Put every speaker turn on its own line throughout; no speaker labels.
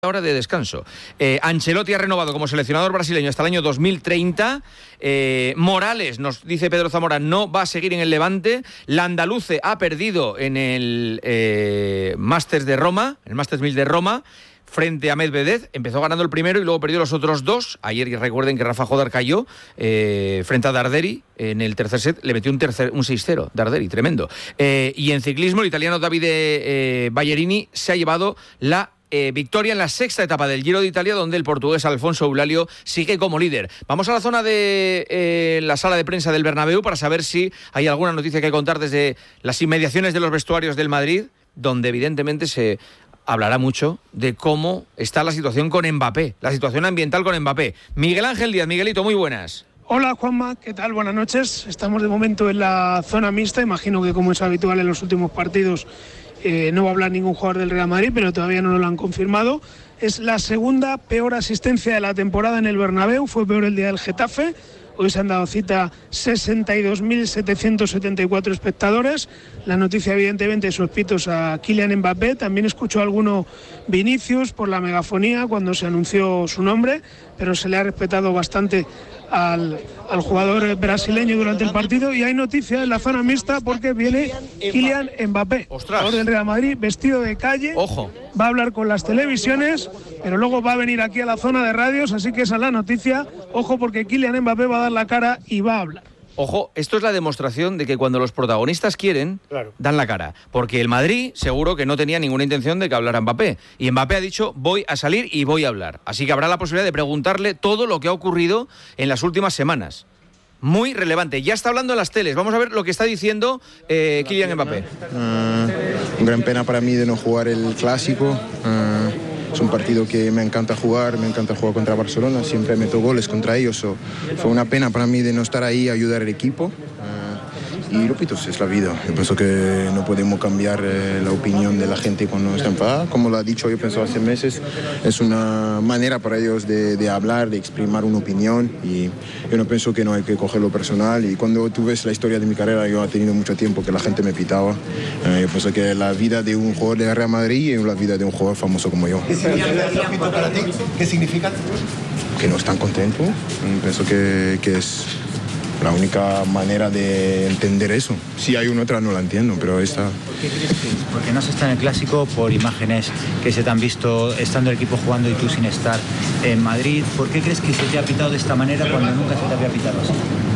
Hora de descanso. Ancelotti ha renovado como seleccionador brasileño hasta el año 2030. Morales, nos dice Pedro Zamora, no va a seguir en el Levante. La Andaluce ha perdido en el Masters de Roma, el Masters 1000 de Roma, frente a Medvedev. Empezó ganando el primero y luego perdió los otros dos. Ayer recuerden que Rafa Jodar cayó frente a Darderi en el tercer set. Le metió un 6-0, Darderi, tremendo. Y en ciclismo, el italiano Davide Ballerini se ha llevado la victoria en la sexta etapa del Giro de Italia, donde el portugués Alfonso Eulalio sigue como líder. Vamos a la zona de la sala de prensa del Bernabéu para saber si hay alguna noticia que contar desde las inmediaciones de los vestuarios del Madrid, donde evidentemente se hablará mucho de cómo está la situación con Mbappé, la situación ambiental con Mbappé. Miguel Ángel Díaz, Miguelito, muy buenas.
Hola Juanma, ¿qué tal? Buenas noches. Estamos de momento en la zona mixta. Imagino que, como es habitual en los últimos partidos, no va a hablar ningún jugador del Real Madrid, pero todavía no lo han confirmado. Es la segunda peor asistencia de la temporada en el Bernabéu. Fue peor el día del Getafe. Hoy se han dado cita 62.774 espectadores. La noticia, evidentemente, sus pitos a Kylian Mbappé. También escuchó a alguno Vinicius por la megafonía cuando se anunció su nombre, pero se le ha respetado bastante al jugador brasileño durante el partido. Y hay noticia en la zona mixta porque viene Kylian Mbappé, jugador del Real Madrid, vestido de calle.
Ojo.
Va a hablar con las televisiones, pero luego va a venir aquí a la zona de radios, así que esa es la noticia. Ojo, porque Kylian Mbappé va a dar la cara y va a hablar.
Ojo, esto es la demostración de que cuando los protagonistas quieren, dan la cara. Porque el Madrid seguro que no tenía ninguna intención de que hablara Mbappé. Y Mbappé ha dicho, voy a salir y voy a hablar. Así que habrá la posibilidad de preguntarle todo lo que ha ocurrido en las últimas semanas. Muy relevante. Ya está hablando en las teles. Vamos a ver lo que está diciendo Kylian Mbappé.
Gran pena para mí de no jugar el Clásico. Es un partido que me encanta jugar contra Barcelona, siempre meto goles contra ellos. Fue una pena para mí de no estar ahí a ayudar al equipo. Y repito, es la vida. Yo pienso que no podemos cambiar la opinión de la gente cuando está enfadada. Como lo ha dicho, yo pienso hace meses, es una manera para ellos de hablar, de exprimir una opinión. Y yo no pienso que no hay que cogerlo personal. Y cuando tú ves la historia de mi carrera, yo he tenido mucho tiempo que la gente me pitaba. Yo pienso que la vida de un jugador de Real Madrid es la vida de un jugador famoso como yo.
¿Qué significa el pito para ti? ¿Qué significa?
Que no están contentos. Pienso que es la única manera de entender eso. Si hay una otra no la entiendo, pero esta...
¿Por qué crees que es? Porque no se está en el Clásico por imágenes que se te han visto estando el equipo jugando y tú sin estar en Madrid. ¿Por qué crees que se te ha pitado de esta manera cuando nunca se te había pitado así?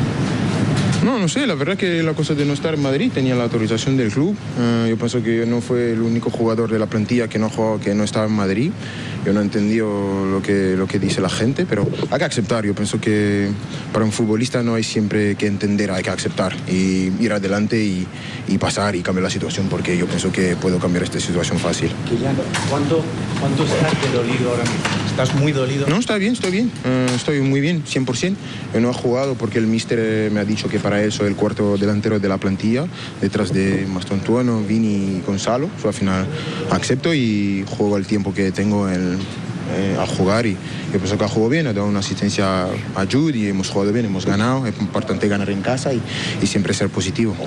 No sé, la verdad que la cosa de no estar en Madrid tenía la autorización del club. Yo pienso que yo no fue el único jugador de la plantilla que no estaba en Madrid. Yo no he entendido lo que dice la gente, pero hay que aceptar. Yo pienso que para un futbolista no hay siempre que entender, hay que aceptar y ir adelante y pasar y cambiar la situación, porque yo pienso que puedo cambiar esta situación fácil.
Kylian, ¿cuánto estás de dolido ahora mismo? ¿Estás muy dolido?
No, estoy bien. Estoy muy bien, 100%. Yo no he jugado porque el míster me ha dicho que para él soy el cuarto delantero de la plantilla, detrás de Mastantuono, Vini y Gonzalo. Al final acepto y juego el tiempo que tengo a jugar, y yo pienso que ha jugado bien, ha dado una asistencia a Jude y hemos jugado bien, hemos ganado. Es importante ganar en casa y siempre ser positivo.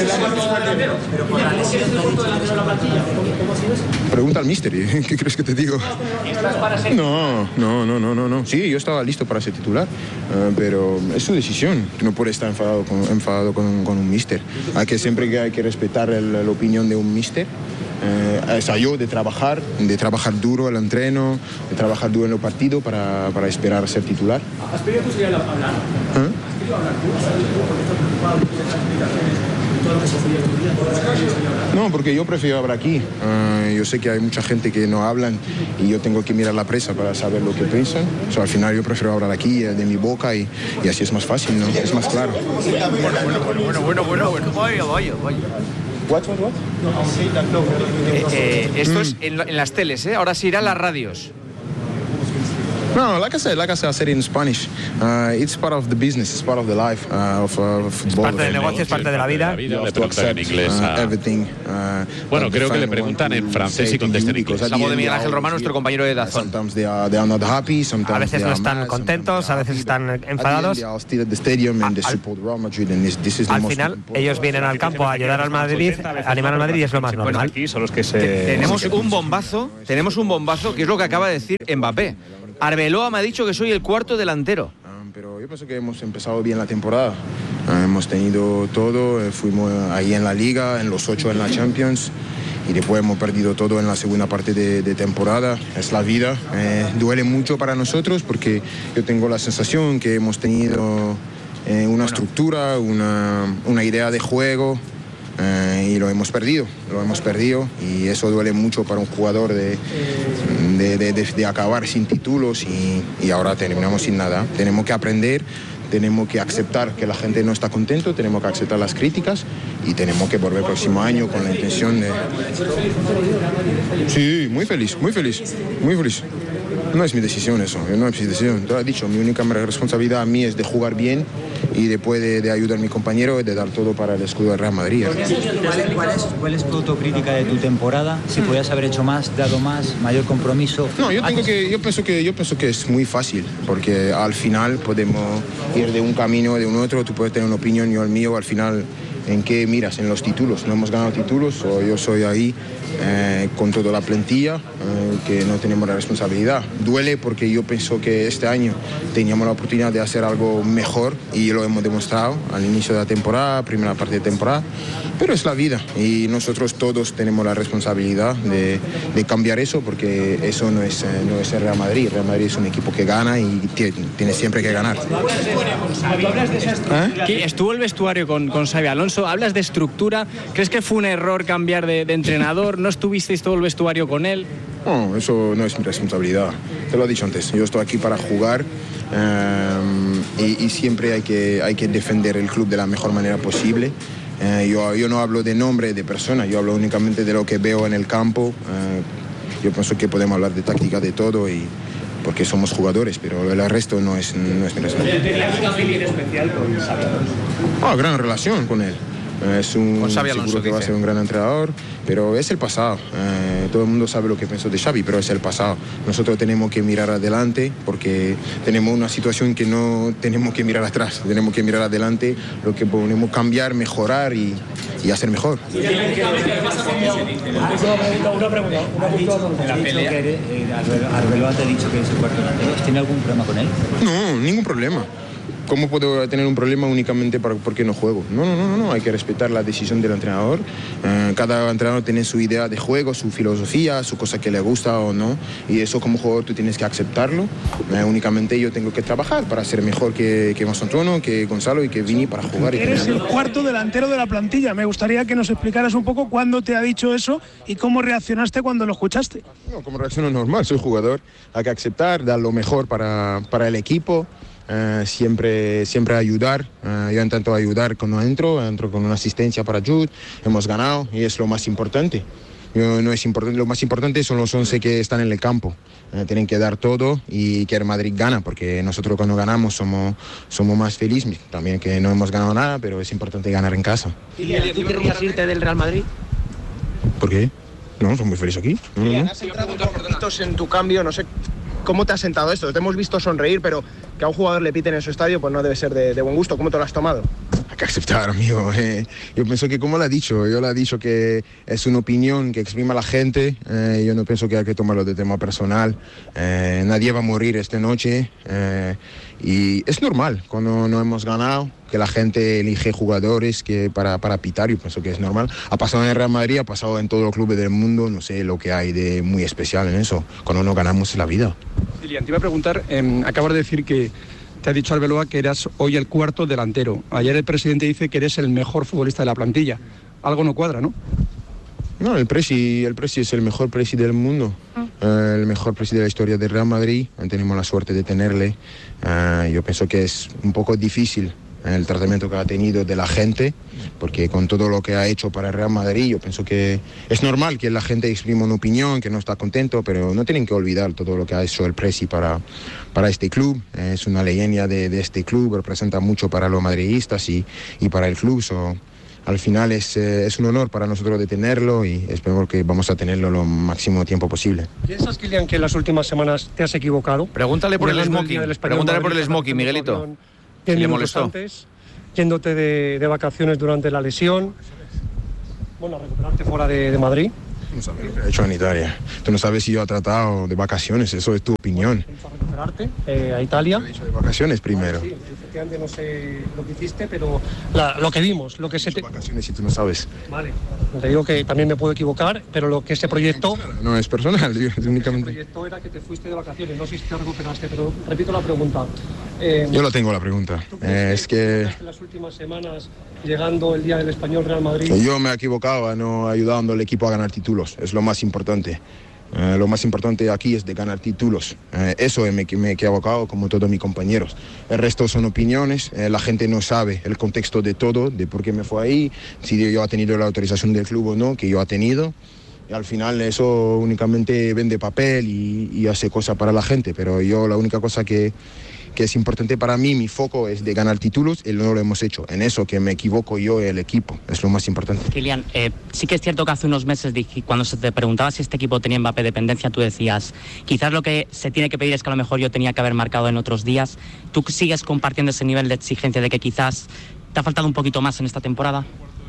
Pregunta al míster, ¿qué crees que te digo? No. Sí, yo estaba listo para ser titular, pero es su decisión. No puede estar enfadado con un míster. Siempre hay que respetar la opinión de un míster. Es a yo de trabajar duro el entreno, de trabajar duro en el partido para esperar a ser titular.
¿Has pedido tu señal hablar? ¿Has pedido hablar tú?
No, porque yo prefiero hablar aquí. Yo sé que hay mucha gente que no hablan y yo tengo que mirar la prensa para saber lo que piensan. Al final yo prefiero hablar aquí de mi boca y así es más fácil, ¿no? Es más claro.
Bueno. Vaya.
What?
Esto es en las teles, ¿eh? Ahora se irá a las radios.
No, like I said in Spanish, it's part of the business, it's part of the life of football.
Es parte del negocio, es parte de la vida.
Le preguntan en inglés
everything.
Bueno, creo que le preguntan en francés y contesta en inglés.
La voz de Miguel Ángel Román, nuestro compañero de Dazón.
A veces no están contentos, a veces están enfadados. Al final, ellos vienen al campo a ayudar al Madrid, a animar al Madrid, y es lo más normal.
Aquí son los que
Tenemos un bombazo, que es lo que acaba de decir Mbappé. Arbeloa me ha dicho que soy el cuarto delantero.
Pero yo pienso que hemos empezado bien la temporada. Hemos tenido todo, fuimos ahí en la Liga, en los 8 en la Champions, y después hemos perdido todo en la segunda parte de temporada. Es la vida. Duele mucho para nosotros porque yo tengo la sensación que hemos tenido una estructura, una idea de juego, y lo hemos perdido, y eso duele mucho para un jugador de acabar sin títulos y ahora terminamos sin nada. Tenemos que aprender, tenemos que aceptar que la gente no está contento, tenemos que aceptar las críticas y tenemos que volver el próximo año con la intención de... Sí, muy feliz. No es mi decisión eso, no es mi decisión. Te lo he dicho, mi única responsabilidad a mí es de jugar bien y después de ayudar a mi compañero y de dar todo para el escudo del Real Madrid.
¿Cuál es tu autocrítica de tu temporada? Si podías haber hecho más, dado más, mayor compromiso.
No, yo pienso que es muy fácil, porque al final podemos ir de un camino o de un otro. Tú puedes tener una opinión, yo el mío. Al final, ¿en qué miras? En los títulos. No hemos ganado títulos, o yo soy ahí con toda la plantilla, que no tenemos la responsabilidad. Duele porque yo pienso que este año teníamos la oportunidad de hacer algo mejor y lo hemos demostrado al inicio de la temporada, primera parte de temporada, pero es la vida y nosotros todos tenemos la responsabilidad de cambiar eso, porque eso no es el Real Madrid. El Real Madrid es un equipo que gana y tiene siempre que ganar.
Estuvo el vestuario con Xabi Alonso, hablas de estructura, ¿crees que fue un error cambiar de entrenador? ¿No estuvisteis todo el vestuario con él?
No, eso no es mi responsabilidad. Te lo he dicho antes, yo estoy aquí para jugar y siempre hay que defender el club de la mejor manera posible. Yo no hablo de nombre de persona, yo hablo únicamente de lo que veo en el campo. Yo pienso que podemos hablar de táctica, de todo, porque somos jugadores, pero el resto no es mi responsabilidad.
¿Tenías una feeling especial con Xabi Alonso?
Gran relación con él. Seguro que va a ser un gran entrenador, pero es el pasado. Todo el mundo sabe lo que pienso de Xavi, pero es el pasado. Nosotros tenemos que mirar adelante, porque tenemos una situación que no tenemos que mirar atrás. Tenemos que mirar adelante, lo que podemos cambiar, mejorar y hacer mejor.
Una pregunta.
La pelea. Arbeloa te ha dicho que eres el cuarto delantero. ¿Tiene algún problema con él?
No, ningún problema. ¿Cómo puedo tener un problema únicamente porque no juego? No, hay que respetar la decisión del entrenador. Cada entrenador tiene su idea de juego, su filosofía, su cosa que le gusta o no, y eso como jugador tú tienes que aceptarlo. Únicamente yo tengo que trabajar para ser mejor que Masantuono, que Gonzalo y que Vini para jugar.
Eres el cuarto delantero de la plantilla. Me gustaría que nos explicaras un poco cuándo te ha dicho eso y cómo reaccionaste cuando lo escuchaste.
No, como reacciono normal, soy jugador, hay que aceptar, dar lo mejor para el equipo. Siempre ayudar. Yo intento ayudar cuando entro con una asistencia para Jude. Hemos ganado y es lo más importante. No es importante. Lo más importante son los 11 que están en el campo. Tienen que dar todo y que el Madrid gana, porque nosotros cuando ganamos somos más felices. También que no hemos ganado nada, pero es importante ganar en casa.
¿Tú querrías irte del Real Madrid?
¿Por qué? No, soy muy feliz aquí.
Has entrado dos minutos en tu cambio, no sé cómo te ha sentado esto. Te hemos visto sonreír, pero que a un jugador le piten en su estadio, pues no debe ser de buen gusto. ¿Cómo te lo has tomado?
Hay que aceptar, amigo. Yo pienso que, como lo ha dicho, yo le he dicho que es una opinión que exprime la gente. Yo no pienso que hay que tomarlo de tema personal. Nadie va a morir esta noche. Y es normal, cuando no hemos ganado, que la gente elige jugadores que para pitar. Yo pienso que es normal. Ha pasado en el Real Madrid, ha pasado en todos los clubes del mundo. No sé lo que hay de muy especial en eso. Cuando no ganamos la vida.
Lilian, te iba a preguntar, acabas de decir que te ha dicho Arbeloa que eras hoy el cuarto delantero. Ayer el presidente dice que eres el mejor futbolista de la plantilla. Algo no cuadra, ¿no?
No, el Presi es el mejor Presi del mundo, el mejor Presi de la historia del Real Madrid. Tenemos la suerte de tenerle. Yo pienso que es un poco difícil el tratamiento que ha tenido de la gente, porque con todo lo que ha hecho para el Real Madrid, yo pienso que es normal que la gente exprima una opinión, que no está contento, pero no tienen que olvidar todo lo que ha hecho el Presi para este club. Es una leyenda de este club, representa mucho para los madridistas y para el club. Al final es un honor para nosotros de tenerlo y espero que vamos a tenerlo lo máximo tiempo posible.
¿Piensas, Kylian, que en las últimas semanas te has equivocado?
Pregúntale por el smoking, Miguelito. Si le molestó.
Antes, yéndote de vacaciones durante la lesión, bueno, a recuperarte fuera de Madrid.
No sabes lo que he hecho en Italia. Tú no sabes si yo he tratado de vacaciones, eso es tu opinión.
¿Vas a recuperarte a Italia?
He hecho de vacaciones primero.
Sí, efectivamente no sé lo que hiciste, pero lo que vimos, lo que se te...
vacaciones si tú no sabes.
Vale, te digo que también me puedo equivocar, pero lo que se proyectó...
No es personal, es únicamente...
El proyecto era que te fuiste de vacaciones, no sé si te recuperaste, pero repito la pregunta.
Yo lo tengo la pregunta. Es que...
En las últimas semanas, llegando el día del Español Real Madrid...
Yo me he equivocado no ayudando al equipo a ganar títulos. Es lo más importante. Lo más importante aquí es de ganar títulos. Eso me he equivocado como todos mis compañeros. El resto son opiniones. La gente no sabe el contexto de todo, de por qué me fue ahí, si yo he tenido la autorización del club o no, que yo he tenido. Y al final eso únicamente vende papel y hace cosas para la gente. Pero yo la única cosa que es importante para mí, mi foco es de ganar títulos y no lo hemos hecho. En eso que me equivoco yo y el equipo, es lo más importante.
Kylian, sí que es cierto que hace unos meses cuando se te preguntaba si este equipo tenía Mbappé dependencia, tú decías, quizás lo que se tiene que pedir es que a lo mejor yo tenía que haber marcado en otros días. ¿Tú sigues compartiendo ese nivel de exigencia de que quizás te ha faltado un poquito más en esta temporada?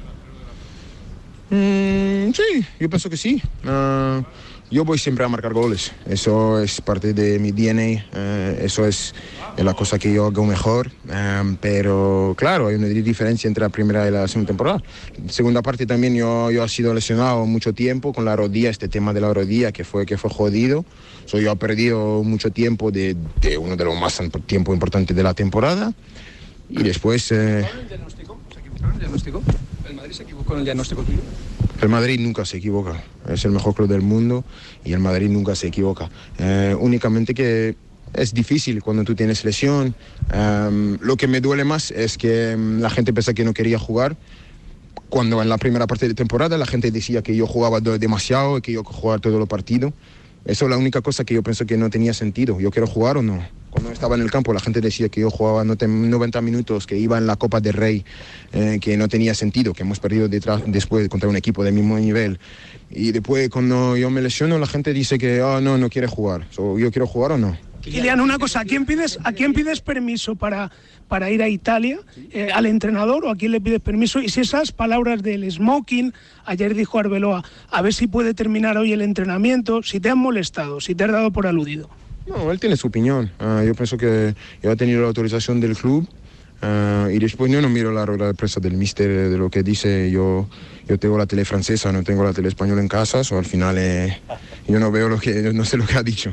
Sí, yo pienso que sí. Yo voy siempre a marcar goles, eso es parte de mi DNA, eso es la cosa que yo hago mejor, pero claro, hay una diferencia entre la primera y la segunda temporada. La segunda parte también yo he sido lesionado mucho tiempo con la rodilla, este tema de la rodilla que fue jodido. Yo he perdido mucho tiempo de uno de los más tiempos importantes de la temporada y después...
¿Se equivocaron en el diagnóstico? ¿El Madrid se equivocó en el diagnóstico tuyo?
El Madrid nunca se equivoca, es el mejor club del mundo y el Madrid nunca se equivoca. Únicamente que es difícil cuando tú tienes lesión. Lo que me duele más es que la gente pensaba que no quería jugar. Cuando en la primera parte de temporada la gente decía que yo jugaba demasiado y que yo jugaba todos los partidos. Eso es la única cosa que yo pienso que no tenía sentido. ¿Yo quiero jugar o no? Cuando estaba en el campo la gente decía que yo jugaba 90 minutos, que iba en la Copa del Rey, que no tenía sentido, que hemos perdido después contra un equipo del mismo nivel. Y después cuando yo me lesiono la gente dice que no quiere jugar. ¿Yo quiero jugar o no?
Kylian, una cosa, ¿a quién pides permiso para ir a Italia? ¿Al entrenador o a quién le pides permiso? Y si esas palabras del smoking, ayer dijo Arbeloa, a ver si puede terminar hoy el entrenamiento, si te han molestado, si te has dado por aludido.
No, él tiene su opinión. Yo pienso que yo he tenido la autorización del club y después yo no miro la rueda de prensa del míster de lo que dice. Yo tengo la tele francesa, no tengo la tele española en casa, al final yo no veo no sé lo que ha dicho.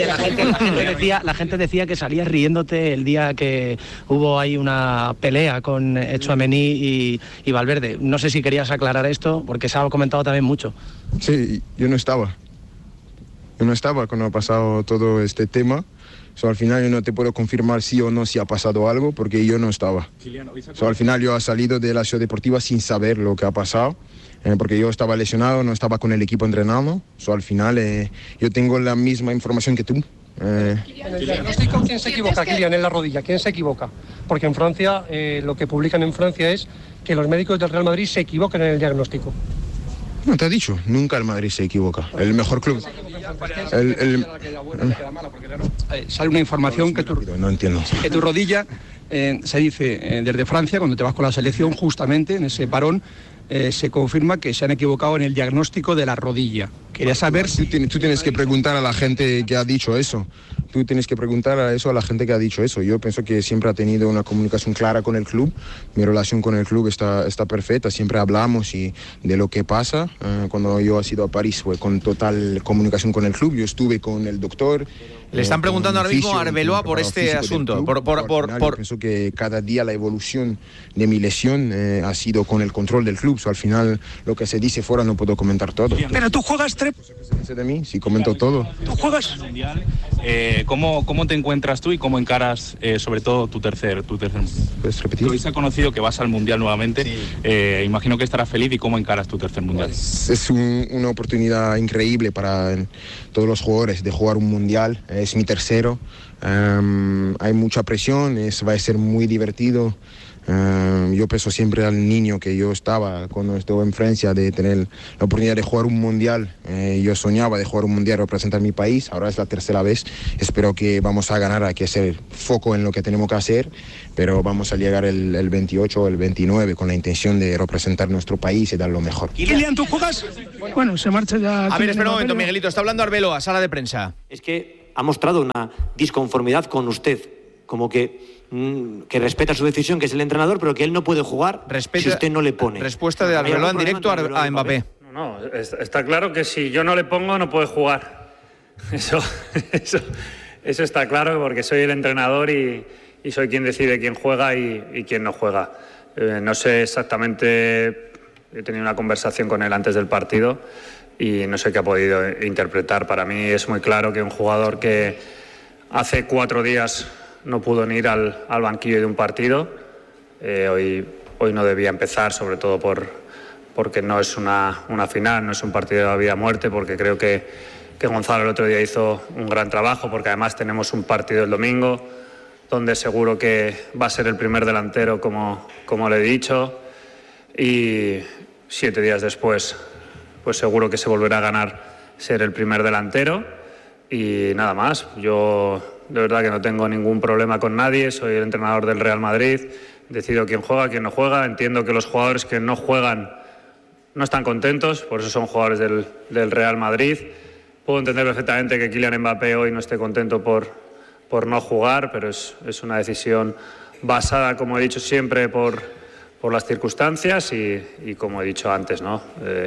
La gente decía que salías riéndote el día que hubo ahí una pelea con Tchouaméni y Valverde. No sé si querías aclarar esto, porque se ha comentado también mucho.
Sí, yo no estaba. Yo no estaba cuando ha pasado todo este tema. Al final yo no te puedo confirmar sí o no si ha pasado algo porque yo no estaba. Al final yo he salido de la ciudad deportiva sin saber lo que ha pasado porque yo estaba lesionado, no estaba con el equipo entrenando. Al final yo tengo la misma información que tú.
En el diagnóstico, ¿quién se equivoca, Kylian, en la rodilla? ¿Quién se equivoca? Porque en Francia, lo que publican en Francia es que los médicos del Real Madrid se equivocan en el diagnóstico.
No, te he dicho, nunca el Madrid se equivoca. El mejor club.
Sale una información que
no entiendo.
Que tu rodilla, se dice desde Francia, cuando te vas con la selección, justamente en ese parón, se confirma que se han equivocado en el diagnóstico de la rodilla. Quería saber si...
Tú tienes que preguntar a la gente que ha dicho eso. Tú tienes que preguntar a la gente que ha dicho eso. Yo pienso que siempre ha tenido una comunicación clara con el club. Mi relación con el club está perfecta. Siempre hablamos de lo que pasa. Cuando yo he ido a París fue con total comunicación con el club. Yo estuve con el doctor.
Le están preguntando ahora mismo a Arbeloa por este asunto.
Yo pienso que cada día la evolución de mi lesión ha sido con el control del club. Al final lo que se dice fuera no puedo comentar todo.
Pero tú juegas
de mí, sí comento todo.
¿Tú juegas?
¿Cómo te encuentras tú y cómo encaras sobre todo tu tercer mundial?
¿Puedes repetir?
Hoy se ha conocido que vas al mundial nuevamente. Sí. Imagino que estarás feliz. ¿Y cómo encaras tu tercer mundial?
Es una oportunidad increíble para todos los jugadores de jugar un mundial. Es mi tercero. Hay mucha presión. Va a ser muy divertido. Yo pienso siempre al niño que yo estaba cuando estuve en Francia, de tener la oportunidad de jugar un mundial. Yo soñaba de jugar un mundial, representar mi país. Ahora es la tercera vez. Espero que vamos a ganar. Hay que hacer foco en lo que tenemos que hacer, pero vamos a llegar el 28 o el 29 con la intención de representar nuestro país y dar lo mejor.
Kylian, ¿tú juegas? Bueno, se marcha ya.
A ver, espera un momento, Miguelito. Está hablando Arbeloa, sala de prensa.
Es que ha mostrado una disconformidad con usted, como que respeta su decisión, que es el entrenador, pero que él no puede jugar si usted no le pone.
Respuesta de Arbeloa en directo a Mbappé.
No, está claro que si yo no le pongo no puede jugar. Eso está claro, porque soy el entrenador y soy quien decide quién juega y quién no juega. No sé exactamente, he tenido una conversación con él antes del partido y no sé qué ha podido interpretar. Para mí es muy claro que un jugador que hace 4 días no pudo ni ir al banquillo de un partido, hoy no debía empezar, sobre todo porque no es una final, no es un partido de vida o muerte, porque creo que Gonzalo el otro día hizo un gran trabajo, porque además tenemos un partido el domingo donde seguro que va a ser el primer delantero, como le he dicho, y 7 días después pues seguro que se volverá a ganar ser el primer delantero y nada más. Yo de verdad que no tengo ningún problema con nadie, soy el entrenador del Real Madrid, decido quién juega, quién no juega. Entiendo que los jugadores que no juegan no están contentos, por eso son jugadores del Real Madrid. Puedo entender perfectamente que Kylian Mbappé hoy no esté contento por no jugar, pero es una decisión basada, como he dicho siempre, por las circunstancias y como he dicho antes, ¿no?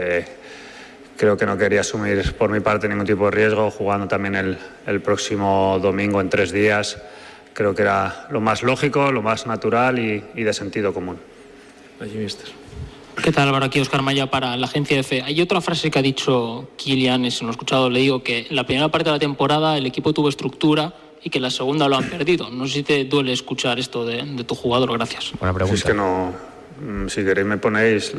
Creo que no quería asumir por mi parte ningún tipo de riesgo, jugando también el próximo domingo en 3 días. Creo que era lo más lógico, lo más natural y de sentido común.
¿Qué tal, Álvaro? Aquí Óscar Maya para la agencia EFE. Hay otra frase que ha dicho Kylian, si no lo he escuchado, le digo que en la primera parte de la temporada el equipo tuvo estructura y que en la segunda lo han perdido. No sé si te duele escuchar esto de tu jugador. Gracias.
Buena pregunta.
Si es que no, si queréis me ponéis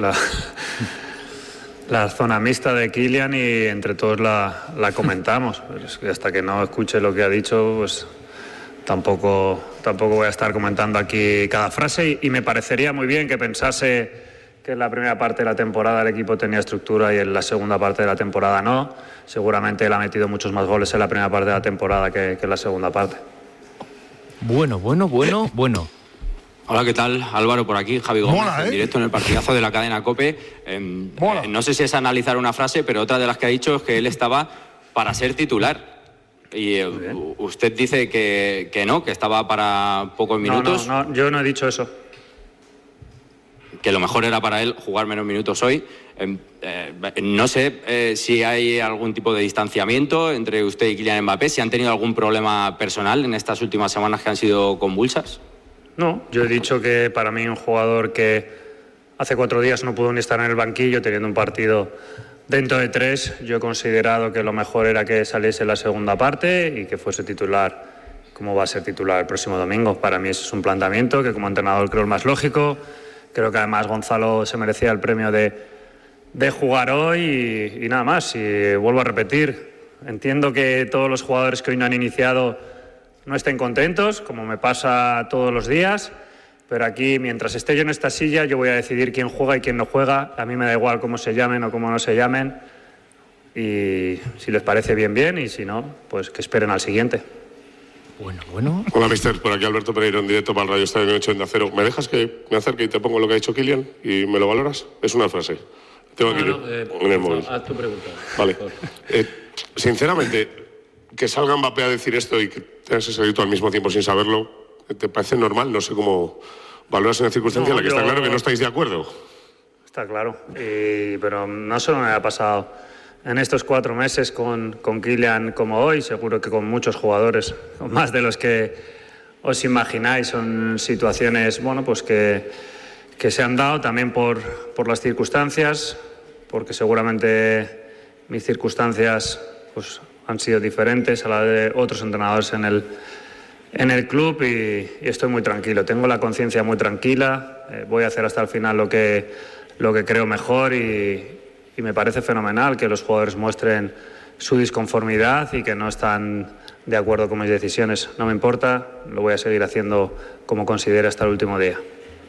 la zona mixta de Kylian y entre todos la comentamos. Pero es que hasta que no escuche lo que ha dicho, pues tampoco voy a estar comentando aquí cada frase y me parecería muy bien que pensase que en la primera parte de la temporada el equipo tenía estructura y en la segunda parte de la temporada no. Seguramente él ha metido muchos más goles en la primera parte de la temporada que en la segunda parte.
Bueno.
Hola, ¿qué tal? Álvaro por aquí, Javi Gómez, en directo en el partidazo de la cadena COPE. No sé si es analizar una frase, pero otra de las que ha dicho es que él estaba para ser titular. Y usted dice que no, que estaba para pocos minutos.
No, yo no he dicho eso.
Que lo mejor era para él jugar menos minutos hoy. No sé si hay algún tipo de distanciamiento entre usted y Kylian Mbappé, si han tenido algún problema personal en estas últimas semanas que han sido convulsas.
No, yo he dicho que para mí un jugador que hace 4 días no pudo ni estar en el banquillo teniendo un partido dentro de 3, yo he considerado que lo mejor era que saliese la segunda parte y que fuese titular como va a ser titular el próximo domingo. Para mí ese es un planteamiento que como entrenador creo el más lógico. Creo que además Gonzalo se merecía el premio de jugar hoy y nada más. Y vuelvo a repetir, entiendo que todos los jugadores que hoy no han iniciado no estén contentos, como me pasa todos los días, pero aquí, mientras esté yo en esta silla, yo voy a decidir quién juega y quién no juega. A mí me da igual cómo se llamen o cómo no se llamen. Y si les parece bien, y si no, pues que esperen al siguiente.
Bueno.
Hola, mister. Por aquí Alberto Pereiro, en directo para el Radio Estadio 8 en Acero. ¿Me dejas que me acerque y te pongo lo que ha dicho Kylian y me lo valoras? Es una frase. Tengo aquí en el móvil.
Haz tu pregunta.
Vale. Sinceramente, que salga Mbappé a decir esto y que tengas ese grito al mismo tiempo sin saberlo, ¿te parece normal? No sé cómo valoras en la circunstancia en la que está claro que no estáis de acuerdo.
Está claro, pero no solo me ha pasado en estos 4 meses con Kylian como hoy, seguro que con muchos jugadores, con más de los que os imagináis. Son situaciones pues que se han dado también por las circunstancias, porque seguramente mis circunstancias pues han sido diferentes a la de otros entrenadores en el club y estoy muy tranquilo. Tengo la conciencia muy tranquila, voy a hacer hasta el final lo que creo mejor y me parece fenomenal que los jugadores muestren su disconformidad y que no están de acuerdo con mis decisiones. No me importa, lo voy a seguir haciendo como considere hasta el último día.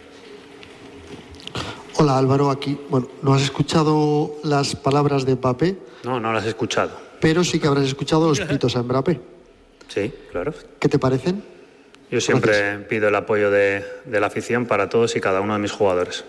Hola Álvaro, aquí. Bueno, ¿no has escuchado las palabras de Mbappé?
No las he escuchado.
Pero sí que habrás escuchado los pitos a Mbappé.
Sí, claro.
¿Qué te parecen?
Yo siempre pido el apoyo de la afición para todos y cada uno de mis jugadores.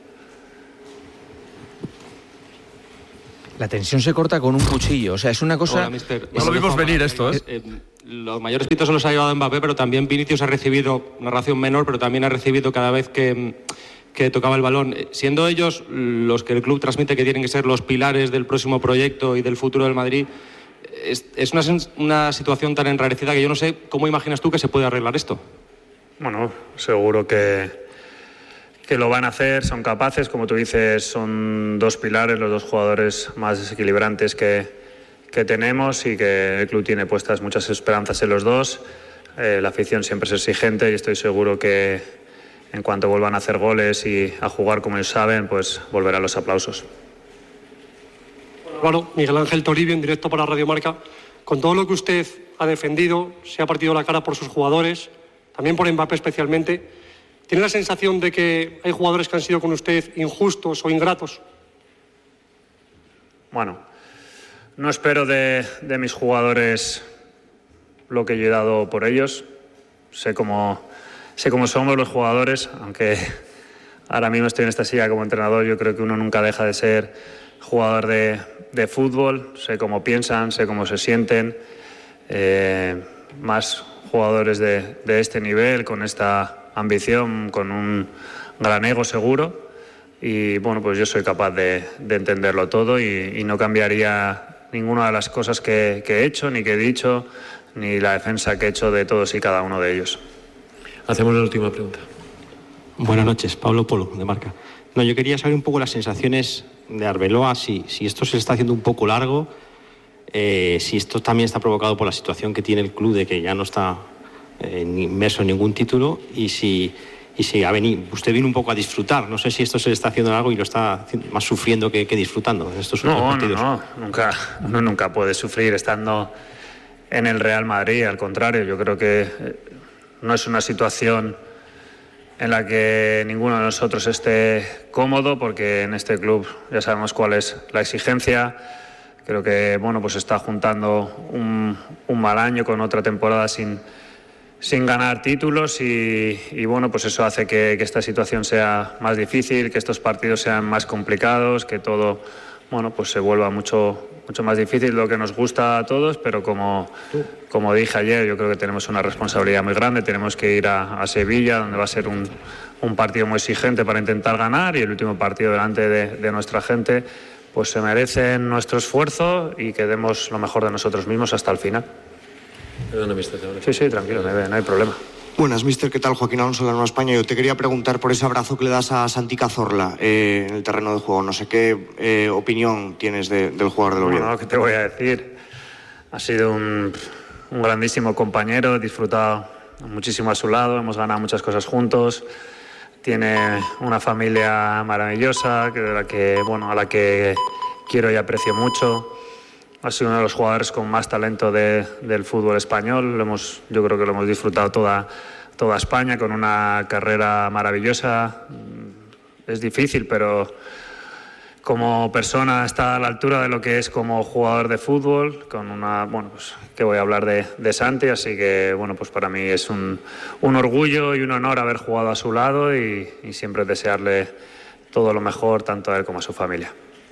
La tensión se corta con un cuchillo, o sea, es una cosa...
Hola, mister.
No lo vimos venir esto, ¿eh?
Los mayores pitos se los ha llevado Mbappé, pero también Vinicius ha recibido una ración menor, pero también ha recibido cada vez que tocaba el balón. Siendo ellos los que el club transmite que tienen que ser los pilares del próximo proyecto y del futuro del Madrid, es una situación tan enrarecida que yo no sé cómo imaginas tú que se puede arreglar esto.
Bueno, seguro que lo van a hacer, son capaces, como tú dices, son dos pilares, los dos jugadores más desequilibrantes que tenemos y que el club tiene puestas muchas esperanzas en los dos. La afición siempre es exigente y estoy seguro que en cuanto vuelvan a hacer goles y a jugar como ellos saben, pues volverán los aplausos.
Bueno, Miguel Ángel Toribio, en directo para Radio Marca. Con todo lo que usted ha defendido, se ha partido la cara por sus jugadores, también por Mbappé especialmente. ¿Tiene la sensación de que hay jugadores que han sido con usted injustos o ingratos?
Bueno, no espero de mis jugadores lo que yo he dado por ellos. Sé cómo somos los jugadores, aunque ahora mismo estoy en esta silla como entrenador. Yo creo que uno nunca deja de ser jugador de fútbol. Sé cómo piensan, sé cómo se sienten. Más jugadores de este nivel, con esta ambición, con un gran ego seguro. Y bueno, pues yo soy capaz de entenderlo todo y no cambiaría ninguna de las cosas que he hecho, ni que he dicho, ni la defensa que he hecho de todos y cada uno de ellos.
Hacemos la última pregunta. Buenas noches, Pablo Polo, de Marca. No, yo quería saber un poco las sensaciones de Arbeloa, si esto se le está haciendo un poco largo, si esto también está provocado por la situación que tiene el club de que ya no está inmerso en ningún título y si usted vino un poco a disfrutar. No sé si esto se le está haciendo algo y lo está más sufriendo que disfrutando en estos últimos partidos.
Uno nunca puede sufrir estando en el Real Madrid. Al contrario, yo creo que no es una situación en la que ninguno de nosotros esté cómodo, porque en este club ya sabemos cuál es la exigencia. Creo que pues está juntando un mal año con otra temporada sin ganar títulos y pues eso hace que esta situación sea más difícil, que estos partidos sean más complicados, que todo pues se vuelva mucho más difícil de lo que nos gusta a todos, pero como dije ayer, yo creo que tenemos una responsabilidad muy grande. Tenemos que ir a Sevilla, donde va a ser un partido muy exigente para intentar ganar, y el último partido delante de nuestra gente, pues se merecen nuestro esfuerzo y que demos lo mejor de nosotros mismos hasta el final.
Perdona, mister.
Sí, tranquilo, no hay problema.
Buenas, mister, ¿qué tal? Joaquín Alonso de la Nueva España. Yo te quería preguntar por ese abrazo que le das a Santi Cazorla en el terreno de juego. No sé qué opinión tienes del jugador del Oviedo.
Bueno, ¿qué te voy a decir? Ha sido un grandísimo compañero, he disfrutado muchísimo a su lado, hemos ganado muchas cosas juntos. Tiene una familia maravillosa, a la que quiero y aprecio mucho. Ha sido uno de los jugadores con más talento del fútbol español. Yo creo que lo hemos disfrutado toda España, con una carrera maravillosa. Es difícil, pero como persona está a la altura de lo que es como jugador de fútbol, que voy a hablar de Santi, así que pues para mí es un orgullo y un honor haber jugado a su lado y siempre desearle todo lo mejor tanto a él como a su familia.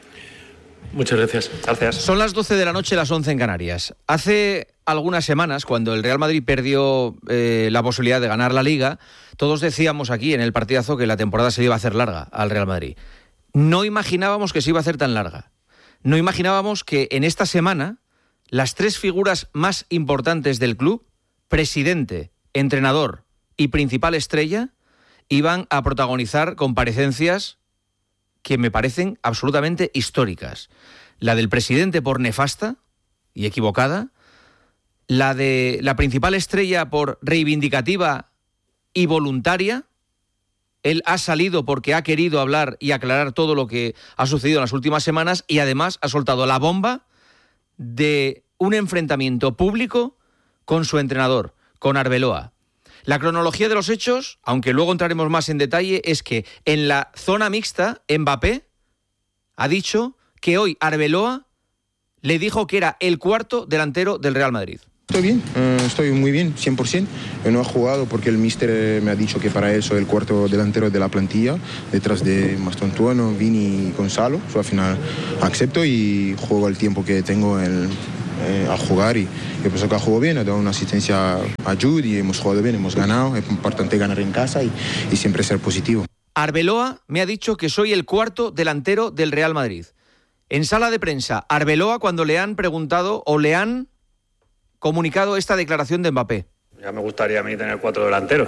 Muchas gracias.
Gracias.
Son las 12 de la noche, las 11 en Canarias. Hace algunas semanas, cuando el Real Madrid perdió la posibilidad de ganar la Liga, todos decíamos aquí en el partidazo que la temporada se iba a hacer larga al Real Madrid. No imaginábamos que se iba a hacer tan larga. No imaginábamos que en esta semana las tres figuras más importantes del club, presidente, entrenador y principal estrella, iban a protagonizar comparecencias que me parecen absolutamente históricas. La del presidente por nefasta, y equivocada, la de la principal estrella por reivindicativa y voluntaria. Él ha salido porque ha querido hablar y aclarar todo lo que ha sucedido en las últimas semanas y además ha soltado la bomba de un enfrentamiento público con su entrenador, con Arbeloa. La cronología de los hechos, aunque luego entraremos más en detalle, es que en la zona mixta, Mbappé ha dicho que hoy Arbeloa le dijo que era el cuarto delantero del Real Madrid.
Estoy bien, estoy muy bien, 100%. Yo no he jugado porque el míster me ha dicho que para él soy el cuarto delantero de la plantilla, detrás de Mastantuono, Vini y Gonzalo. Al final acepto y juego el tiempo que tengo a jugar y pienso que ha jugado bien, ha dado una asistencia a Jude y hemos jugado bien, hemos ganado. Es importante ganar en casa y siempre ser positivo.
Arbeloa me ha dicho que soy el cuarto delantero del Real Madrid. En sala de prensa, Arbeloa, cuando le han preguntado o le han comunicado esta declaración de Mbappé.
Ya me gustaría a mí tener 4 delanteros,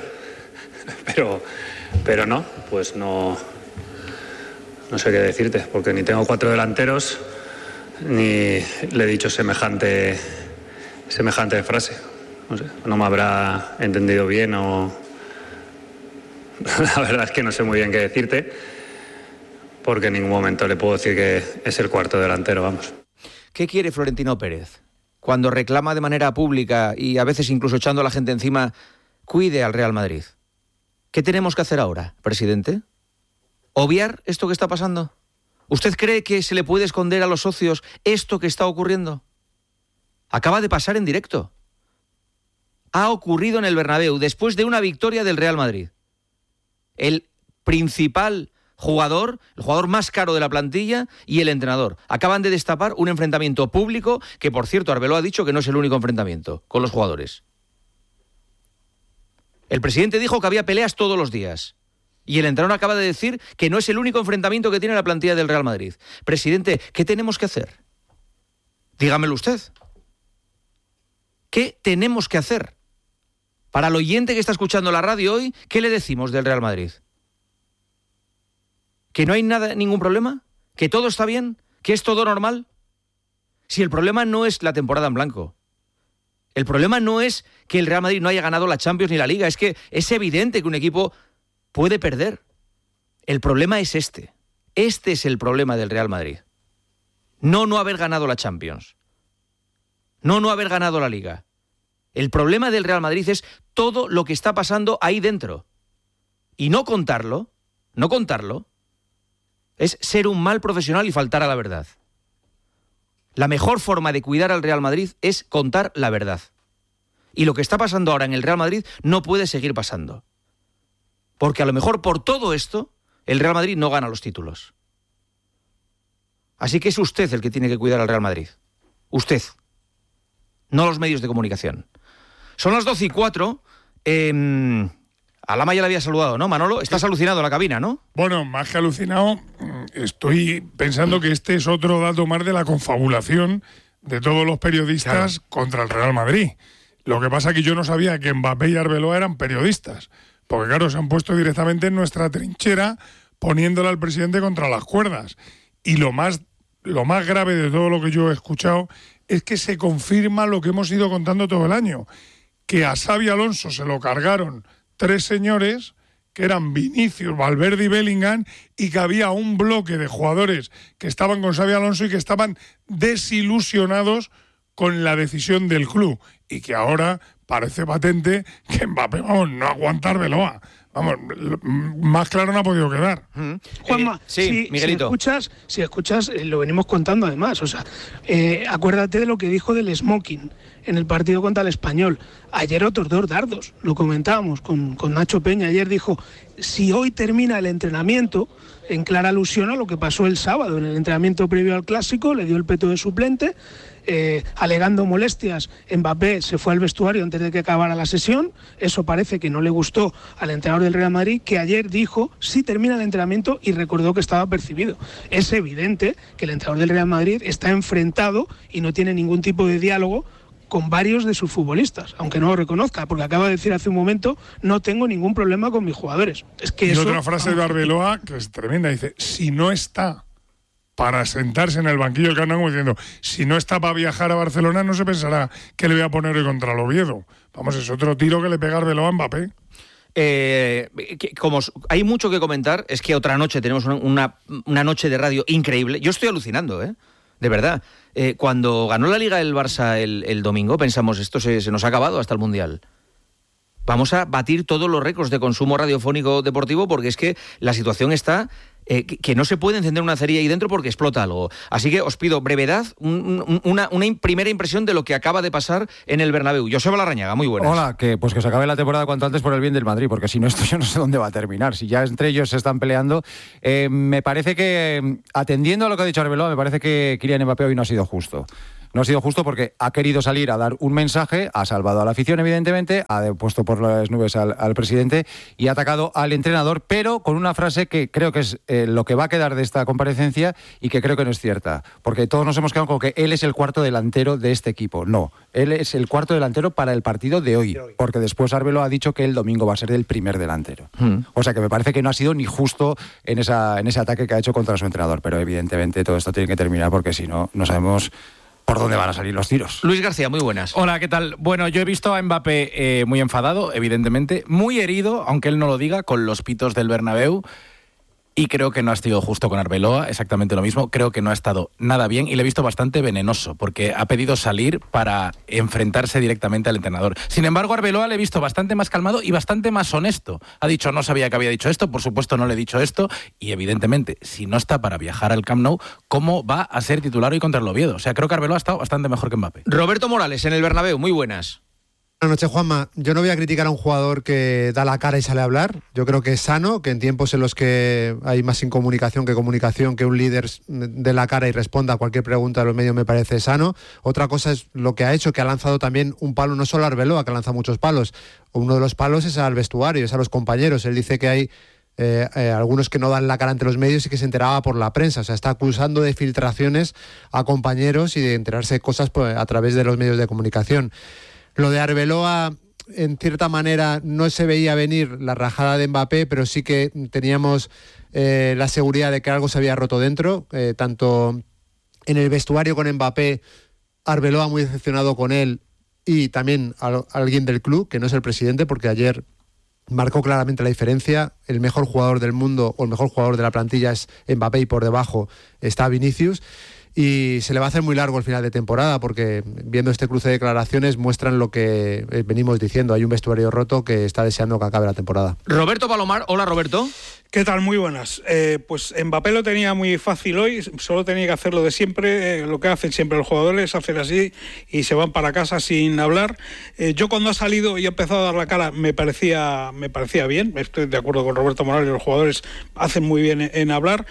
pero no, pues no sé qué decirte, porque ni tengo 4 delanteros, ni le he dicho semejante frase. No sé, no me habrá entendido bien o... La verdad es que no sé muy bien qué decirte, porque en ningún momento le puedo decir que es el cuarto delantero, vamos.
¿Qué quiere Florentino Pérez? Cuando reclama de manera pública y a veces incluso echando a la gente encima, cuide al Real Madrid. ¿Qué tenemos que hacer ahora, presidente? ¿Obviar esto que está pasando? ¿Usted cree que se le puede esconder a los socios esto que está ocurriendo? Acaba de pasar en directo. Ha ocurrido en el Bernabéu después de una victoria del Real Madrid. El principal jugador, el jugador más caro de la plantilla y el entrenador acaban de destapar un enfrentamiento público que, por cierto, Arbeloa ha dicho que no es el único enfrentamiento con los jugadores. El presidente dijo que había peleas todos los días y el entrenador acaba de decir que no es el único enfrentamiento que tiene la plantilla del Real Madrid. Presidente, ¿qué tenemos que hacer? Dígamelo usted. ¿Qué tenemos que hacer? Para el oyente que está escuchando la radio hoy, ¿qué le decimos del Real Madrid? ¿Que no hay ningún problema? ¿Que todo está bien? ¿Que es todo normal? Si el problema no es la temporada en blanco. El problema no es que el Real Madrid no haya ganado la Champions ni la Liga. Es que es evidente que un equipo puede perder. El problema es este. Este es el problema del Real Madrid. No haber ganado la Champions. No haber ganado la Liga. El problema del Real Madrid es todo lo que está pasando ahí dentro. Y no contarlo, es ser un mal profesional y faltar a la verdad. La mejor forma de cuidar al Real Madrid es contar la verdad. Y lo que está pasando ahora en el Real Madrid no puede seguir pasando. Porque a lo mejor por todo esto, el Real Madrid no gana los títulos. Así que es usted el que tiene que cuidar al Real Madrid. Usted. No los medios de comunicación. Son las 12:04. A Lama ya le había saludado, ¿no, Manolo? Estás alucinado en la cabina, ¿no?
Bueno, más que alucinado, estoy pensando que este es otro dato más de la confabulación de todos los periodistas contra el Real Madrid. Lo que pasa es que yo no sabía que Mbappé y Arbeloa eran periodistas, porque claro, se han puesto directamente en nuestra trinchera poniéndole al presidente contra las cuerdas. Y lo más grave de todo lo que yo he escuchado es que se confirma lo que hemos ido contando todo el año, que a Xabi Alonso se lo cargaron 3 señores, que eran Vinicius, Valverde y Bellingham, y que había un bloque de jugadores que estaban con Xabi Alonso y que estaban desilusionados con la decisión del club, y que ahora parece patente que Mbappé, no aguanta Arbeloa. Vamos, más claro no ha podido quedar.
Juanma,
sí, Miguelito.
Si escuchas, lo venimos contando además. O sea, acuérdate de lo que dijo del smoking en el partido contra el Español. Ayer otros 2 dardos, lo comentábamos con Nacho Peña. Ayer dijo, si hoy termina el entrenamiento, en clara alusión a lo que pasó el sábado en el entrenamiento previo al Clásico, le dio el peto de suplente, alegando molestias. Mbappé se fue al vestuario antes de que acabara la sesión. Eso parece que no le gustó al entrenador del Real Madrid, que ayer dijo si termina el entrenamiento, y recordó que estaba percibido. Es evidente que el entrenador del Real Madrid está enfrentado y no tiene ningún tipo de diálogo con varios de sus futbolistas, aunque no lo reconozca, porque acaba de decir hace un momento, no tengo ningún problema con mis jugadores. Es que
y
eso,
otra frase de Arbeloa que es tremenda, dice, si no está para sentarse en el banquillo del Camp Nou diciendo, si no está para viajar a Barcelona, no se pensará que le voy a poner hoy contra el Oviedo. Vamos, es otro tiro que le pega Arbeloa a Mbappé.
Como hay mucho que comentar, es que otra noche tenemos una noche de radio increíble. Yo estoy alucinando, de verdad. Cuando ganó la Liga el Barça el domingo, pensamos, esto se nos ha acabado hasta el Mundial. Vamos a batir todos los récords de consumo radiofónico deportivo, porque es que la situación está que no se puede encender una cerilla ahí dentro porque explota algo. Así que os pido brevedad, una primera impresión de lo que acaba de pasar en el Bernabéu. Joseba Larrañaga, muy buenas.
Hola, que se acabe la temporada cuanto antes por el bien del Madrid, porque si no, esto yo no sé dónde va a terminar. Si ya entre ellos se están peleando, me parece que, atendiendo a lo que ha dicho Arbeloa, me parece que Kylian Mbappé hoy no ha sido justo. No ha sido justo porque ha querido salir a dar un mensaje, ha salvado a la afición, evidentemente, ha puesto por las nubes al presidente y ha atacado al entrenador, pero con una frase que creo que es lo que va a quedar de esta comparecencia y que creo que no es cierta. Porque todos nos hemos quedado con que él es el cuarto delantero de este equipo. No, él es el cuarto delantero para el partido de hoy, porque después Arbeloa ha dicho que el domingo va a ser el primer delantero. O sea que me parece que no ha sido ni justo en ese ataque que ha hecho contra su entrenador, pero evidentemente todo esto tiene que terminar porque si no, no sabemos por dónde van a salir los tiros.
Luis García, muy buenas.
Hola, ¿qué tal? Bueno, yo he visto a Mbappé muy enfadado, evidentemente, muy herido, aunque él no lo diga, con los pitos del Bernabéu. Y creo que no ha sido justo con Arbeloa, exactamente lo mismo. Creo que no ha estado nada bien y le he visto bastante venenoso, porque ha pedido salir para enfrentarse directamente al entrenador. Sin embargo, a Arbeloa le he visto bastante más calmado y bastante más honesto. Ha dicho, no sabía que había dicho esto, por supuesto no le he dicho esto, y evidentemente, si no está para viajar al Camp Nou, ¿cómo va a ser titular hoy contra el Oviedo? O sea, creo que Arbeloa ha estado bastante mejor que Mbappé.
Roberto Morales, en el Bernabéu, muy buenas.
Buenas noches, Juanma. Yo no voy a criticar a un jugador que da la cara y sale a hablar. Yo creo que es sano, que en tiempos en los que hay más incomunicación que comunicación, que un líder dé la cara y responda a cualquier pregunta de los medios me parece sano. Otra cosa es lo que ha hecho, que ha lanzado también un palo, no solo a Arbeloa, que ha lanzado muchos palos. Uno de los palos es al vestuario, es a los compañeros. Él dice que hay algunos que no dan la cara ante los medios y que se enteraba por la prensa. O sea, está acusando de filtraciones a compañeros y de enterarse de cosas a través de los medios de comunicación. Lo de Arbeloa, en cierta manera, no se veía venir la rajada de Mbappé, pero sí que teníamos la seguridad de que algo se había roto dentro, tanto en el vestuario con Mbappé, Arbeloa muy decepcionado con él, y también alguien del club, que no es el presidente, porque ayer marcó claramente la diferencia. El mejor jugador del mundo o el mejor jugador de la plantilla es Mbappé y por debajo está Vinicius. Y se le va a hacer muy largo el final de temporada porque viendo este cruce de declaraciones muestran lo que venimos diciendo. Hay un vestuario roto que está deseando que acabe la temporada.
Roberto Palomar, hola Roberto.
¿Qué tal? Muy buenas. Pues Mbappé lo tenía muy fácil hoy, solo tenía que hacerlo de siempre, lo que hacen siempre los jugadores, hacer así y se van para casa sin hablar. Yo cuando ha salido y ha empezado a dar la cara me parecía bien, estoy de acuerdo con Roberto Morales, los jugadores hacen muy bien en hablar.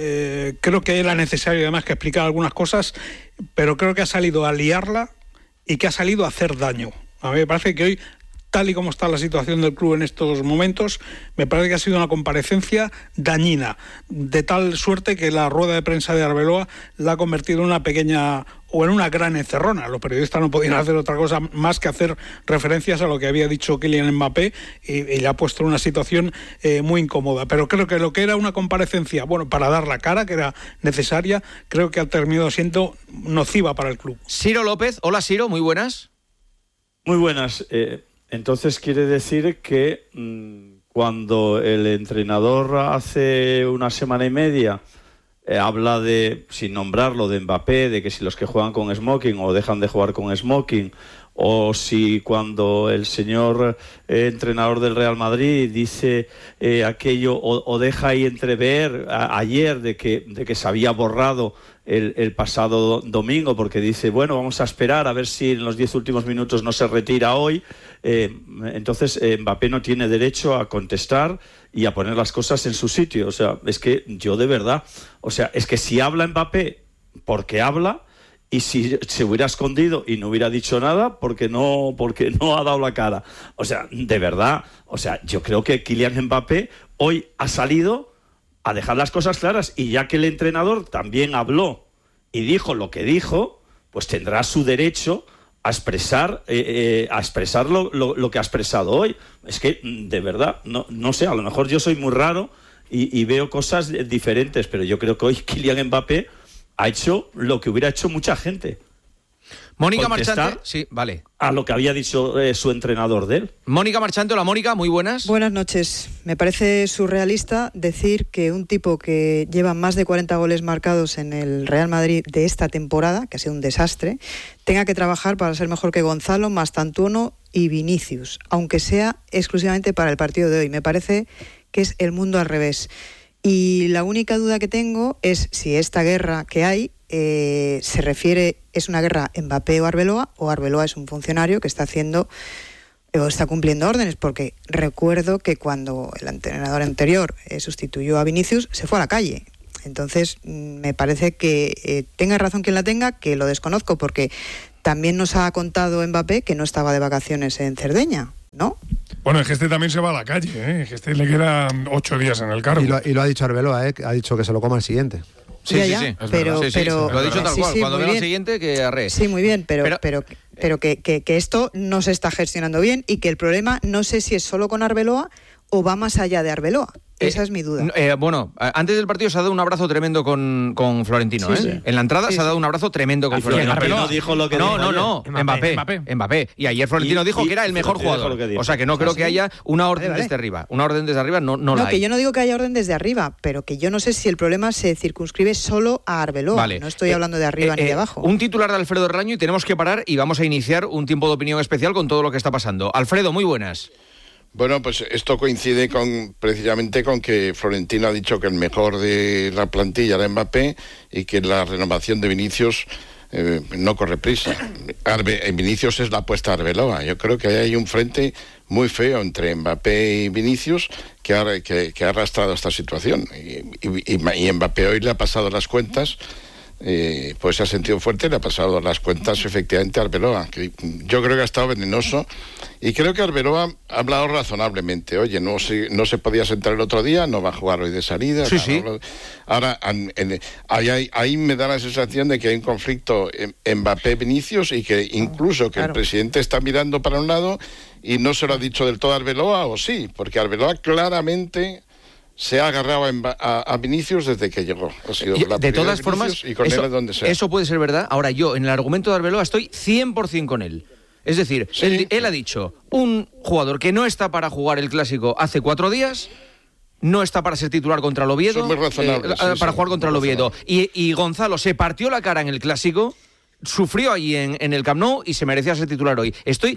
Creo que era necesario además que explicar algunas cosas, pero creo que ha salido a liarla y que ha salido a hacer daño. A mí me parece que hoy, tal y como está la situación del club en estos momentos, me parece que ha sido una comparecencia dañina, de tal suerte que la rueda de prensa de Arbeloa la ha convertido en una pequeña o en una gran encerrona. Los periodistas no podían hacer otra cosa más que hacer referencias a lo que había dicho Kylian Mbappé y le ha puesto en una situación muy incómoda. Pero creo que lo que era una comparecencia, bueno, para dar la cara, que era necesaria, creo que ha terminado siendo nociva para el club.
Ciro López, hola Ciro, muy buenas.
Muy buenas. Entonces quiere decir que cuando el entrenador hace una semana y media habla de, sin nombrarlo, de Mbappé, de que si los que juegan con smoking o dejan de jugar con smoking, o si cuando el señor entrenador del Real Madrid dice aquello o deja ahí entrever ayer de que se había borrado el pasado domingo porque dice, bueno, vamos a esperar a ver si en los 10 últimos minutos no se retira hoy. Entonces Mbappé no tiene derecho a contestar y a poner las cosas en su sitio. O sea, es que yo de verdad, o sea, es que si habla Mbappé porque habla, y si se hubiera escondido y no hubiera dicho nada porque no ha dado la cara. O sea, de verdad, o sea, yo creo que Kylian Mbappé hoy ha salido a dejar las cosas claras, y ya que el entrenador también habló y dijo lo que dijo, pues tendrá su derecho a expresar lo que ha expresado hoy. Es que, de verdad, no sé, a lo mejor yo soy muy raro y veo cosas diferentes, pero yo creo que hoy Kylian Mbappé ha hecho lo que hubiera hecho mucha gente.
Mónica Marchante, sí, vale.
A lo que había dicho su entrenador de él.
Mónica Marchante, hola Mónica, muy buenas.
Buenas noches. Me parece surrealista decir que un tipo que lleva más de 40 goles marcados en el Real Madrid de esta temporada, que ha sido un desastre, tenga que trabajar para ser mejor que Gonzalo, Mastantuono y Vinicius, aunque sea exclusivamente para el partido de hoy. Me parece que es el mundo al revés. Y la única duda que tengo es si esta guerra que hay se refiere, es una guerra Mbappé o Arbeloa es un funcionario que está haciendo o está cumpliendo órdenes, porque recuerdo que cuando el entrenador anterior sustituyó a Vinicius se fue a la calle. Entonces me parece que tenga razón quien la tenga, que lo desconozco, porque también nos ha contado Mbappé que no estaba de vacaciones en Cerdeña, ¿no?
Bueno, es que este también se va a la calle, ¿eh? Es que este le quedan 8 días en el cargo.
Y lo ha dicho Arbeloa, ha dicho que se lo coma el siguiente.
Sí. Pero lo ha dicho tal cual. Cuando venga el siguiente, que arre.
Sí, muy bien, pero que esto no se está gestionando bien y que el problema no sé si es solo con Arbeloa o va más allá de Arbeloa. Esa es mi duda.
Bueno, antes del partido se ha dado un abrazo tremendo con Florentino.
Sí.
En la entrada se ha dado un abrazo tremendo con Florentino.
No dijo lo que
dijo Mbappé. Y ayer Florentino dijo que era el mejor jugador. O sea, que no creo que haya una orden desde arriba. Una orden desde arriba no la hay.
No, que yo no digo que haya orden desde arriba, pero que yo no sé si el problema se circunscribe solo a Arbeloa.
Vale.
No estoy hablando de arriba ni de abajo.
Un titular de Alfredo Relaño y tenemos que parar y vamos a iniciar un tiempo de opinión especial con todo lo que está pasando. Alfredo, muy buenas.
Bueno, pues esto coincide precisamente con que Florentino ha dicho que el mejor de la plantilla era Mbappé y que la renovación de Vinicius no corre prisa. Vinicius es la apuesta de Arbeloa. Yo creo que hay un frente muy feo entre Mbappé y Vinicius que ha arrastrado esta situación. Y Mbappé hoy le ha pasado las cuentas. Pues se ha sentido fuerte, le ha pasado las cuentas efectivamente a Arbeloa, que yo creo que ha estado venenoso y creo que Arbeloa ha hablado razonablemente. Oye, no se podía sentar el otro día, no va a jugar hoy de salida.
Sí.
Ahora, ahí me da la sensación de que hay un conflicto Mbappé-Vinicius y que incluso que el presidente está mirando para un lado y no se lo ha dicho del todo a Arbeloa, o sí, porque Arbeloa claramente se ha agarrado a Vinicius desde que llegó. Ha sido la
de todas formas,
y con él es donde sea.
Eso puede ser verdad. Ahora yo, en el argumento de Arbeloa, estoy 100% con él. Es decir, él ha dicho, un jugador que no está para jugar el Clásico hace 4 días, no está para ser titular contra el Oviedo, para jugar contra el Oviedo. Y Gonzalo se partió la cara en el Clásico, sufrió ahí en el Camp Nou y se merecía ser titular hoy. Estoy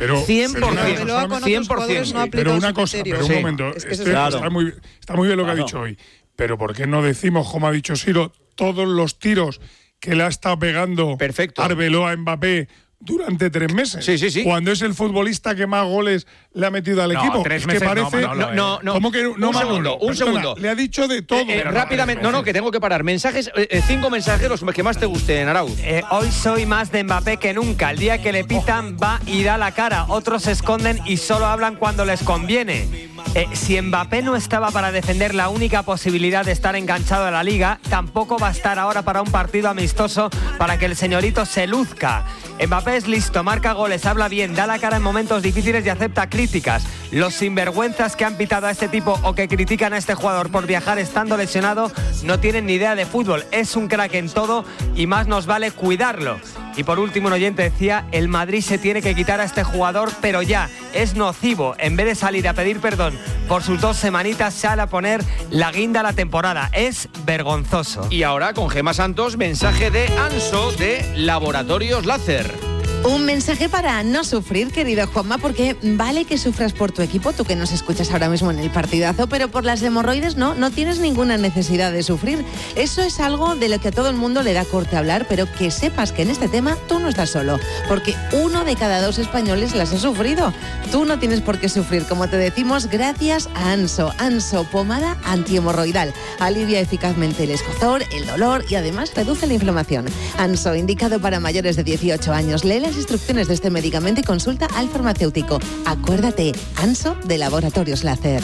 100%.
Pero una cosa, un momento. Está muy bien lo que ha dicho hoy. Pero ¿por qué no decimos, como ha dicho Siro, todos los tiros que le ha estado pegando Arbeloa a Mbappé durante 3 meses?
Sí.
Cuando es el futbolista que más goles le ha metido al equipo.
3 meses,
parece, ¿cómo que no?
Un segundo.
Le ha dicho de todo.
Rápidamente, que tengo que parar. Mensajes, 5 mensajes, los que más te gusten, Arauz.
Hoy soy más de Mbappé que nunca. El día que le pitan va y da la cara. Otros se esconden y solo hablan cuando les conviene. Si Mbappé no estaba para defender la única posibilidad de estar enganchado a la Liga, tampoco va a estar ahora para un partido amistoso para que el señorito se luzca. Mbappé es listo, marca goles, habla bien, da la cara en momentos difíciles y acepta críticas. Los sinvergüenzas que han pitado a este tipo o que critican a este jugador por viajar estando lesionado no tienen ni idea de fútbol. Es un crack en todo y más nos vale cuidarlo. Y por último, un oyente decía, el Madrid se tiene que quitar a este jugador, pero ya, es nocivo. En vez de salir a pedir perdón por sus 2 semanitas, sale a poner la guinda a la temporada. Es vergonzoso.
Y ahora, con Gemma Santos, mensaje de Anso de Laboratorios Láser.
Un mensaje para no sufrir, querido Juanma, porque vale que sufras por tu equipo, tú que nos escuchas ahora mismo en el partidazo, pero por las hemorroides no tienes ninguna necesidad de sufrir. Eso es algo de lo que a todo el mundo le da corte hablar, pero que sepas que en este tema tú no estás solo, porque 1 de cada 2 españoles las ha sufrido. Tú no tienes por qué sufrir, como te decimos, gracias a Anso. Anso, pomada antihemorroidal. Alivia eficazmente el escozor, el dolor y además reduce la inflamación. Anso, indicado para mayores de 18 años. Lee las instrucciones de este medicamento y consulta al farmacéutico. Acuérdate, Anso de Laboratorios Láser.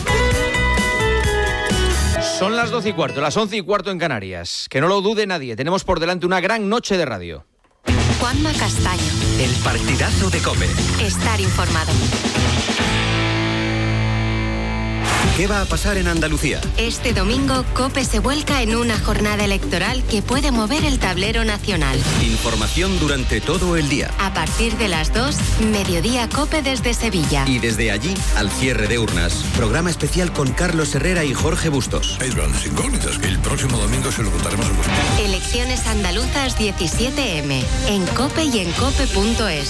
Son las 12:15, las 11:15 en Canarias. Que no lo dude nadie, tenemos por delante una gran noche de radio.
Juanma Castaño.
El partidazo de COPE.
Estar informado.
¿Qué va a pasar en Andalucía?
Este domingo, COPE se vuelca en una jornada electoral que puede mover el tablero nacional.
Información durante todo el día.
A partir de las 2, Mediodía COPE desde Sevilla.
Y desde allí, al cierre de urnas. Programa especial con Carlos Herrera y Jorge Bustos.
Hay grandes incógnitas que el próximo domingo se lo contaremos a vosotros.
Elecciones andaluzas 17M. En COPE y en COPE.es.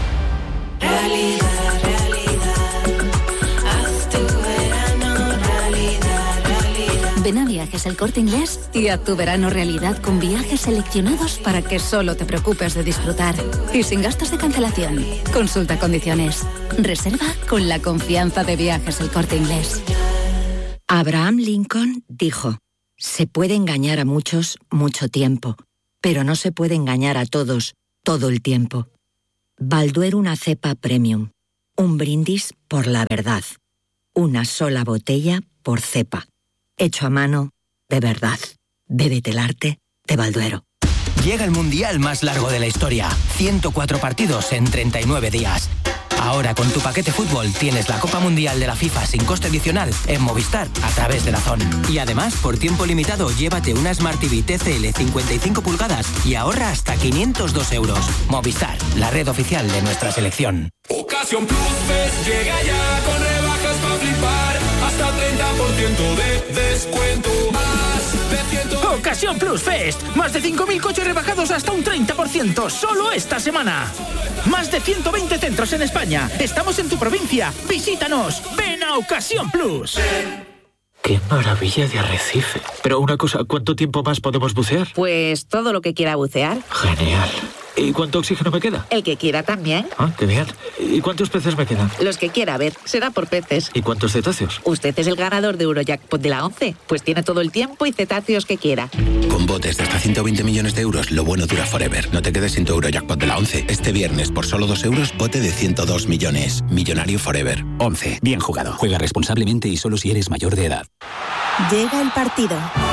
Realidad, realidad. Haz tu verano realidad, realidad.
Ven a Viajes El Corte Inglés y haz tu verano realidad con viajes seleccionados para que solo te preocupes de disfrutar. Y sin gastos de cancelación. Consulta condiciones. Reserva con la confianza de Viajes El Corte Inglés.
Abraham Lincoln dijo: se puede engañar a muchos mucho tiempo, pero no se puede engañar a todos todo el tiempo. Balduero, una cepa premium. Un brindis por la verdad. Una sola botella por cepa. Hecho a mano, de verdad. Bébete el arte de Balduero.
Llega el mundial más largo de la historia. 104 partidos en 39 días. Ahora con tu paquete fútbol tienes la Copa Mundial de la FIFA sin coste adicional en Movistar a través de DAZN. Y además, por tiempo limitado, llévate una Smart TV TCL 55 pulgadas y ahorra hasta 502 euros. Movistar, la red oficial de nuestra selección.
Ocasión Plus Fest llega ya con rebajas para flipar. Hasta 30% de descuento. Más de 100.
Ocasión Plus Fest. Más de 5.000 coches rebajados hasta un 30%. Solo esta semana. Más de 120 centros en España. Estamos en tu provincia. Visítanos. Ven a Ocasión Plus.
¡Qué maravilla de arrecife! Pero una cosa, ¿cuánto tiempo más podemos bucear?
Pues todo lo que quiera bucear.
Genial. ¿Y cuánto oxígeno me queda?
El que quiera también.
Ah, qué bien. ¿Y cuántos peces me quedan?
Los que quiera, a ver, será por peces.
¿Y cuántos cetáceos?
Usted es el ganador de Eurojackpot de la 11. Pues tiene todo el tiempo y cetáceos que quiera.
Con botes de hasta 120 millones de euros, lo bueno dura forever. No te quedes sin tu Eurojackpot de la 11. Este viernes, por solo 2 euros, bote de 102 millones. Millonario forever.
11. Bien jugado. Juega responsablemente y solo si eres mayor de edad.
Llega el partido.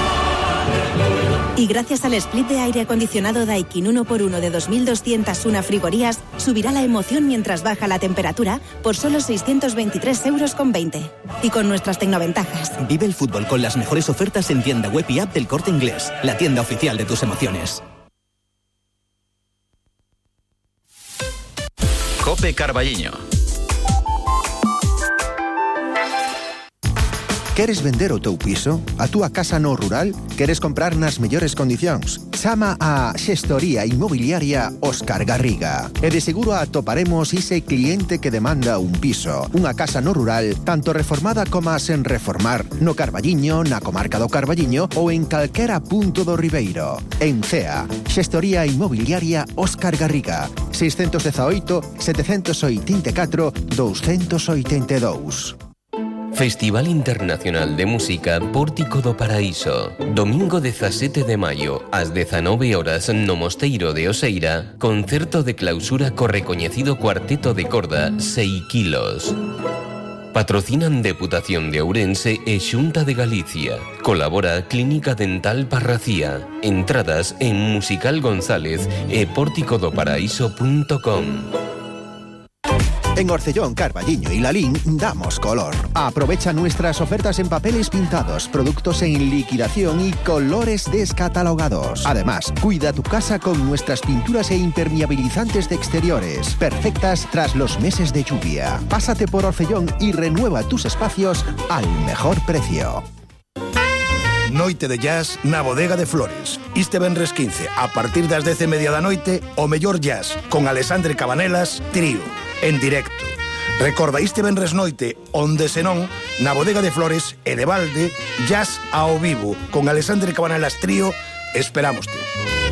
Y gracias al split de aire acondicionado Daikin 1x1 de 2.201 frigorías, subirá la emoción mientras baja la temperatura por solo 623,20 euros. Y con nuestras tecnoventajas.
Vive el fútbol con las mejores ofertas en tienda web y app del Corte Inglés, la tienda oficial de tus emociones.
COPE Carballiño.
Queres vender o teu piso? A túa casa no rural? Queres comprar nas mellores condicións? Chama a Xestoría Inmobiliaria Óscar Garriga. E de seguro atoparemos ese cliente que demanda un piso, unha casa no rural, tanto reformada como sen reformar, no Carballiño, na comarca do Carballiño ou en calquera punto do Ribeiro. En CEA, Xestoría Inmobiliaria Óscar Garriga, 618 784 282.
Festival Internacional de Música Pórtico do Paraíso. Domingo 17 de maio, ás 19 horas no Mosteiro de Oseira, concerto de clausura co recoñecido cuarteto de corda 6 kilos. Patrocinan Deputación de Ourense e Xunta de Galicia. Colabora Clínica Dental Parracía. Entradas en Musical González e porticodoparaíso.com.
En Orcellón, Carballiño y Lalín damos color. Aprovecha nuestras ofertas en papeles pintados, productos en liquidación y colores descatalogados. Además, cuida tu casa con nuestras pinturas e impermeabilizantes de exteriores, perfectas tras los meses de lluvia. Pásate por Orcellón y renueva tus espacios al mejor precio.
Noite de jazz na Bodega de Flores. Este venres 15, a partir das 10:30 da noite, o mellor jazz, con Alexandre Cabanelas, trío, en directo. Recorda este venres noite, onde senón, na Bodega de Flores e de balde, jazz ao vivo, con Alexandre Cabanelas trío, esperámoste.